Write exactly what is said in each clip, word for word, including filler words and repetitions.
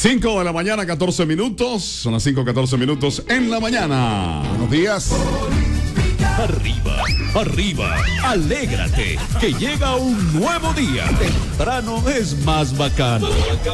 cinco de la mañana, catorce minutos. Son las cinco, catorce minutos en la mañana. Buenos días. Arriba, arriba, alégrate, que llega un nuevo día. Temprano es más bacano.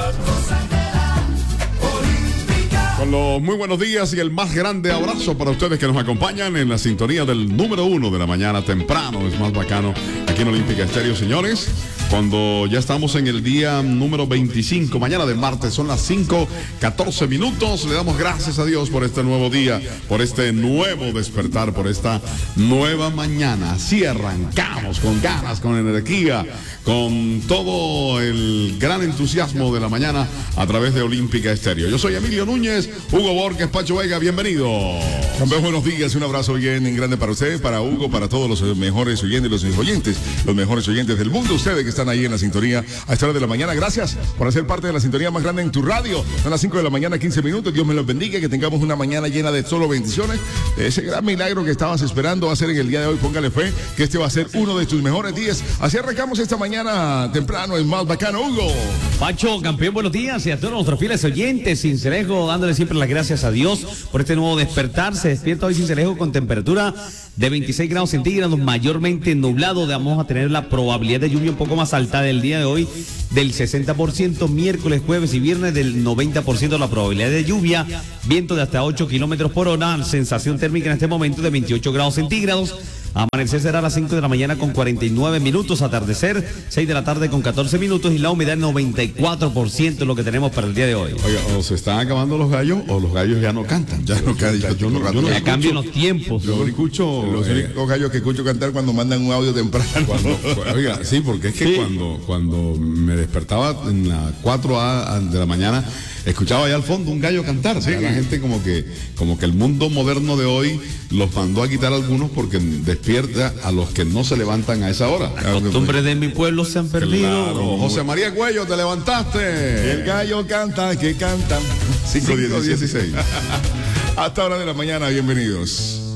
Con los muy buenos días y el más grande abrazo para ustedes que nos acompañan en la sintonía del número uno de la mañana. Temprano es más bacano aquí en Olímpica Estéreo, señores. Cuando ya estamos en el día número veinticinco, mañana de martes, son las cinco, catorce minutos. Le damos gracias a Dios por este nuevo día, por este nuevo despertar, por esta nueva mañana. Así arrancamos con ganas, con energía, con todo el gran entusiasmo de la mañana a través de Olímpica Estéreo. Yo soy Emilio Núñez, Hugo Borges, Pacho Vega, bienvenido. Campeón, buenos días, un abrazo bien grande para usted, para Hugo, para todos los mejores oyentes, los oyentes, los mejores oyentes del mundo, ustedes que están ahí en la sintonía a esta hora de la mañana. Gracias por hacer parte de la sintonía más grande en tu radio. Son las cinco de la mañana, quince minutos. Dios me los bendiga, que tengamos una mañana llena de solo bendiciones. Ese gran milagro que estabas esperando va a ser en el día de hoy. Póngale fe que este va a ser uno de tus mejores días. Así arrancamos esta mañana temprano en Más Bacano, Hugo. Pacho, campeón, buenos días, y a todos nuestros fieles oyentes. Cincelejo, dándole siempre las gracias a Dios por este nuevo despertar. Se despierta hoy Cincelejo con temperatura de veintiséis grados centígrados, mayormente nublado. Vamos a tener la probabilidad de lluvia un poco más alta del día de hoy, del sesenta por ciento, miércoles, jueves y viernes del noventa por ciento la probabilidad de lluvia, viento de hasta ocho kilómetros por hora, sensación térmica en este momento de veintiocho grados centígrados. Amanecer será a las cinco de la mañana con cuarenta y nueve minutos, atardecer seis de la tarde con catorce minutos y la humedad noventa y cuatro por ciento es lo que tenemos para el día de hoy. Oiga, o se están acabando los gallos o los gallos ya no cantan. Ya no cantan. Yo no, yo no Ya escucho, cambian los tiempos. Yo no escucho Los eh, únicos gallos que escucho cantar cuando mandan un audio temprano. Cuando, oiga, sí, porque es que Sí. cuando, cuando me despertaba en las cuatro de la mañana, escuchaba allá al fondo un gallo cantar. Sí. La gente como que, como que el mundo moderno de hoy los mandó a quitar algunos porque despierta a los que no se levantan a esa hora. Costumbres de mi pueblo se han perdido. Claro. José María Cuello, te levantaste. El gallo canta, que cantan. cinco dieciséis. Hasta hora de la mañana, bienvenidos.